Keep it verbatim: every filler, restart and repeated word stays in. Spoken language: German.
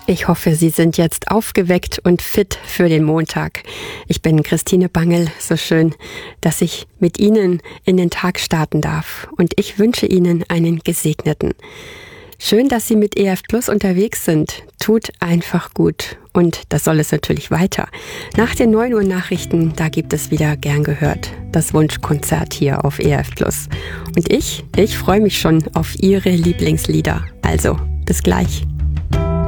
Ich hoffe, Sie sind jetzt aufgeweckt und fit für den Montag. Ich bin Christine Bangel. So schön, dass ich mit Ihnen in den Tag starten darf. Und ich wünsche Ihnen einen gesegneten. Schön, dass Sie mit E F Plus unterwegs sind. Tut einfach gut. Und das soll es natürlich weiter. Nach den neun Uhr Nachrichten, da gibt es wieder gern gehört das Wunschkonzert hier auf E F Plus. Und ich, ich freue mich schon auf Ihre Lieblingslieder. Also, bis gleich.